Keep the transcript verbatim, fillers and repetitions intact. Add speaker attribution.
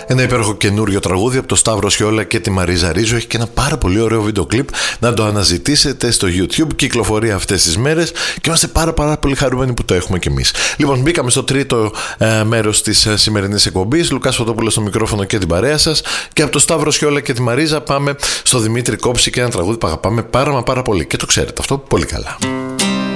Speaker 1: Ένα υπέροχο καινούριο τραγούδι από το Σταύρο Σιόλα και τη Μαρίζα Ρίζο. Έχει και ένα πάρα πολύ ωραίο βίντεο κλιπ. Να το αναζητήσετε στο YouTube. Κυκλοφορεί αυτές τις μέρες και είμαστε πάρα, πάρα πολύ χαρούμενοι που το έχουμε κι εμείς. Λοιπόν, μπήκαμε στο τρίτο ε, μέρος της ε, σημερινής εκπομπής. Λουκάς Φωτόπουλος στο μικρόφωνο και την παρέα σας. Και από το Σταύρο Σιόλα και τη Μαρίζα πάμε στο Δημήτρη Κόψη και ένα τραγούδι που αγαπάμε πάρα μα πάρα πολύ. Και το ξέρετε αυτό πολύ καλά.